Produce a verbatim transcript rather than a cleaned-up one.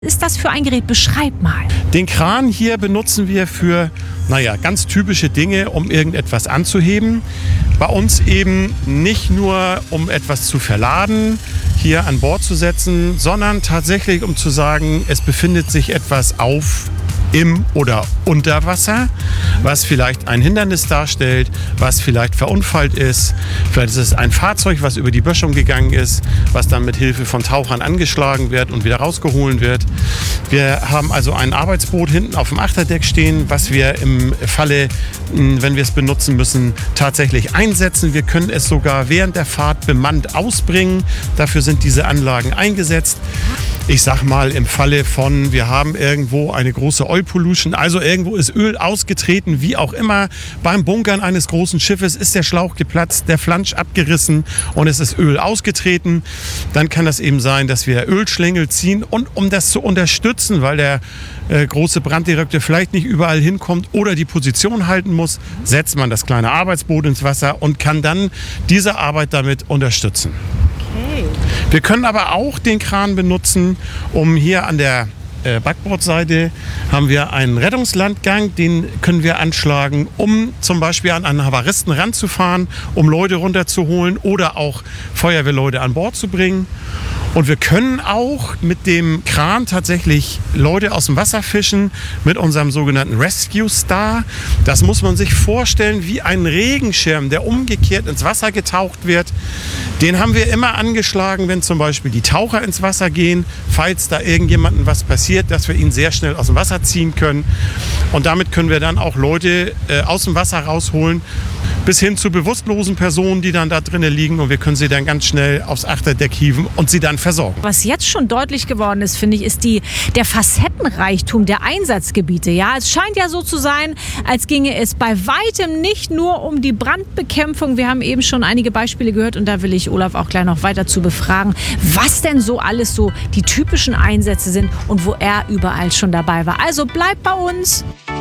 ist das für ein Gerät? Beschreib mal. Den Kran hier benutzen wir für, naja, ganz typische Dinge, um irgendetwas anzuheben. Bei uns eben nicht nur, um etwas zu verladen, hier an Bord zu setzen, sondern tatsächlich, um zu sagen, es befindet sich etwas auf, im oder unter Wasser, was vielleicht ein Hindernis darstellt, was vielleicht verunfallt ist. Vielleicht ist es ein Fahrzeug, was über die Böschung gegangen ist, was dann mit Hilfe von Tauchern angeschlagen wird und wieder rausgeholt wird. Wir haben also ein Arbeitsboot hinten auf dem Achterdeck stehen, was wir im Falle, wenn wir es benutzen müssen, tatsächlich einsetzen. Wir können es sogar während der Fahrt bemannt ausbringen. Dafür sind diese Anlagen eingesetzt. Ich sag mal, im Falle von, wir haben irgendwo eine große Oil Pollution, also irgendwo ist Öl ausgetreten, wie auch immer. Beim Bunkern eines großen Schiffes ist der Schlauch geplatzt, der Flansch abgerissen und es ist Öl ausgetreten. Dann kann das eben sein, dass wir Ölschlängel ziehen, und um das zu unterstützen, weil der äh, große Branddirektor vielleicht nicht überall hinkommt oder die Position halten muss, setzt man das kleine Arbeitsboot ins Wasser und kann dann diese Arbeit damit unterstützen. Okay. Wir können aber auch den Kran benutzen, um hier an der äh, Backbordseite haben wir einen Rettungslandgang, den können wir anschlagen, um zum Beispiel an einen Havaristen ranzufahren, um Leute runterzuholen oder auch Feuerwehrleute an Bord zu bringen. Und wir können auch mit dem Kran tatsächlich Leute aus dem Wasser fischen, mit unserem sogenannten Rescue Star. Das muss man sich vorstellen wie ein Regenschirm, der umgekehrt ins Wasser getaucht wird. Den haben wir immer angeschlagen, wenn zum Beispiel die Taucher ins Wasser gehen, falls da irgendjemandem was passiert, dass wir ihn sehr schnell aus dem Wasser ziehen können. Und damit können wir dann auch Leute äh, aus dem Wasser rausholen, bis hin zu bewusstlosen Personen, die dann da drinnen liegen, und wir können sie dann ganz schnell aufs Achterdeck hieven und sie dann versorgen. Was jetzt schon deutlich geworden ist, finde ich, ist die, der Facettenreichtum der Einsatzgebiete. Ja, es scheint ja so zu sein, als ginge es bei weitem nicht nur um die Brandbekämpfung. Wir haben eben schon einige Beispiele gehört, und da will ich Olaf auch gleich noch weiter zu befragen, was denn so alles so die typischen Einsätze sind und wo er überall schon dabei war. Also bleibt bei uns.